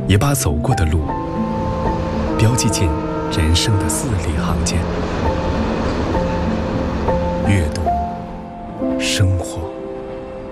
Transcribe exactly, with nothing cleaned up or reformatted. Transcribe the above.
也把走过的路标记进人生的字里行间。阅读，生活。